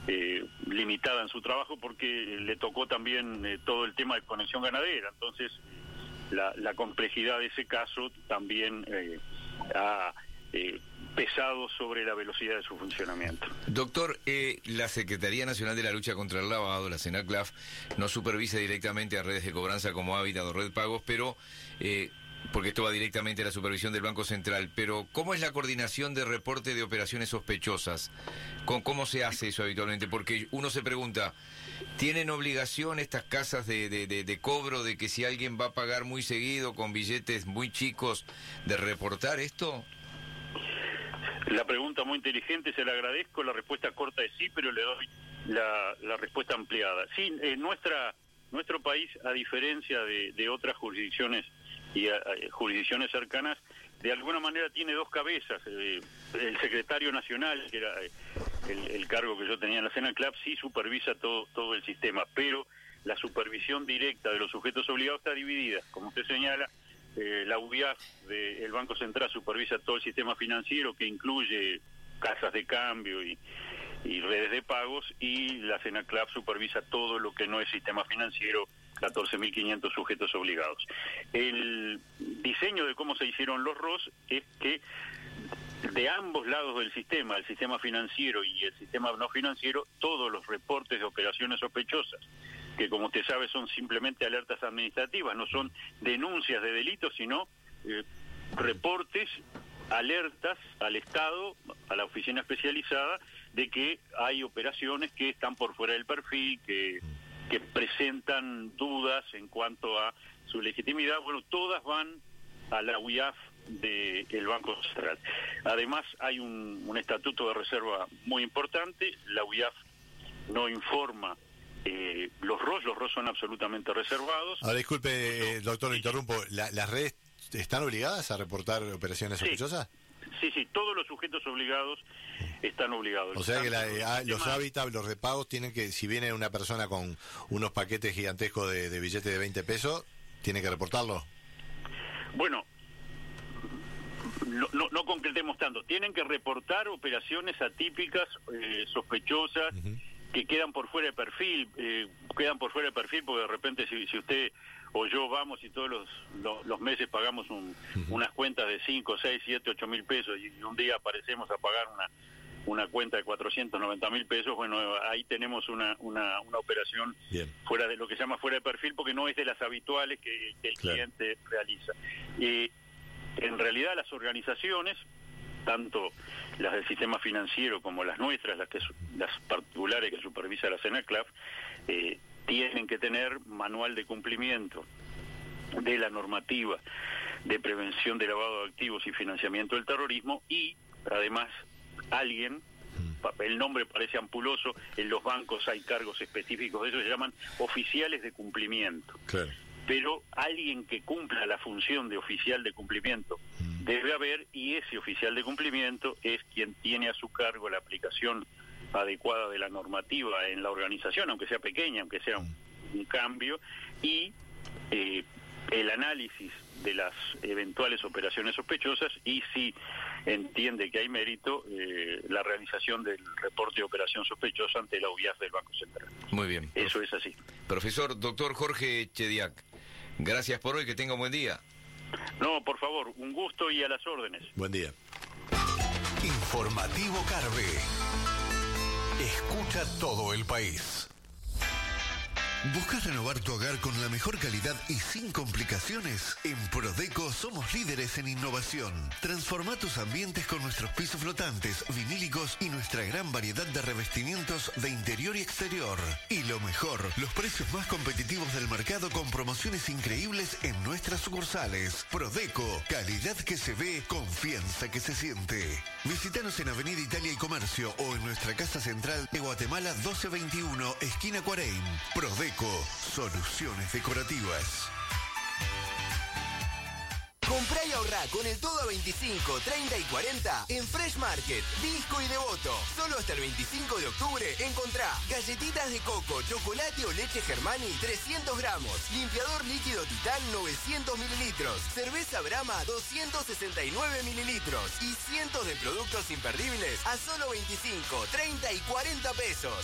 limitada en su trabajo porque le tocó también todo el tema de conexión ganadera. Entonces la complejidad de ese caso también ha pesado sobre la velocidad de su funcionamiento. Doctor, la Secretaría Nacional de la Lucha contra el Lavado, la SENACLAF, no supervisa directamente a redes de cobranza como Hábitat o Red Pagos, pero porque esto va directamente a la supervisión del Banco Central, pero ¿cómo es la coordinación de reporte de operaciones sospechosas? ¿Cómo se hace eso habitualmente? Porque uno se pregunta, ¿tienen obligación estas casas de cobro de que si alguien va a pagar muy seguido con billetes muy chicos, de reportar esto? La pregunta muy inteligente, se la agradezco. La respuesta corta es sí, pero le doy la respuesta ampliada. Sí, nuestro país, a diferencia de otras jurisdicciones y jurisdicciones cercanas, de alguna manera tiene dos cabezas. El secretario nacional, que era el cargo que yo tenía en la SENACLAF, sí supervisa todo el sistema, pero la supervisión directa de los sujetos obligados está dividida. Como usted señala, la UBIAF del Banco Central supervisa todo el sistema financiero, que incluye casas de cambio y redes de pagos, y la SENACLAF supervisa todo lo que no es sistema financiero, 14.500 sujetos obligados. El diseño de cómo se hicieron los ROS es que de ambos lados del sistema, el sistema financiero y el sistema no financiero, todos los reportes de operaciones sospechosas, que como usted sabe son simplemente alertas administrativas, no son denuncias de delitos, sino reportes, alertas al Estado, a la oficina especializada, de que hay operaciones que están por fuera del perfil, que presentan dudas en cuanto a su legitimidad. Bueno, todas van a la UIAF del Banco Central. Además, hay un estatuto de reserva muy importante. La UIAF no informa los ROS son absolutamente reservados. Ahora, disculpe, doctor, lo interrumpo. ¿Las redes están obligadas a reportar operaciones sospechosas? Sí, todos los sujetos obligados están obligados. O sea que los hábitats, los repagos, tienen que, si viene una persona con unos paquetes gigantescos de billetes de 20 pesos, tiene que reportarlo. Bueno, no concretemos tanto. Tienen que reportar operaciones atípicas, sospechosas, que quedan por fuera de perfil, porque de repente si usted o yo vamos y todos los meses pagamos unas cuentas de 5, 6, 7, 8 mil pesos y un día aparecemos a pagar una cuenta de 490 mil pesos, bueno, ahí tenemos una operación fuera de lo que se llama fuera de perfil, porque no es de las habituales que el cliente realiza. En realidad las organizaciones, tanto las del sistema financiero como las nuestras, las particulares que supervisa la SENACLAF, tienen que tener manual de cumplimiento de la normativa de prevención de lavado de activos y financiamiento del terrorismo, y además alguien, el nombre parece ampuloso, en los bancos hay cargos específicos de eso, se llaman oficiales de cumplimiento. Claro. Pero alguien que cumpla la función de oficial de cumplimiento debe haber, y ese oficial de cumplimiento es quien tiene a su cargo la aplicación adecuada de la normativa en la organización, aunque sea pequeña, aunque sea un cambio, y el análisis de las eventuales operaciones sospechosas, y si entiende que hay mérito, la realización del reporte de operación sospechosa ante la UBIAF del Banco Central. Muy bien. Eso es así. Profesor, doctor Jorge Chediak, gracias por hoy, que tenga un buen día. No, por favor, un gusto y a las órdenes. Buen día. Informativo Carve. Escucha todo el país. ¿Buscas renovar tu hogar con la mejor calidad y sin complicaciones? En Prodeco somos líderes en innovación. Transforma tus ambientes con nuestros pisos flotantes, vinílicos y nuestra gran variedad de revestimientos de interior y exterior. Y lo mejor, los precios más competitivos del mercado con promociones increíbles en nuestras sucursales. Prodeco, calidad que se ve, confianza que se siente. Visítanos en Avenida Italia y Comercio o en nuestra casa central de Guatemala 1221, esquina Cuareim. Prodeco, soluciones decorativas. Comprá y ahorrá con el todo a 25, 30 y 40 en Fresh Market, Disco y Devoto. Solo hasta el 25 de octubre encontrá galletitas de coco, chocolate o leche Germani 300 gramos, limpiador líquido Titán 900 mililitros, cerveza Brahma 269 mililitros y cientos de productos imperdibles a solo 25, 30 y 40 pesos.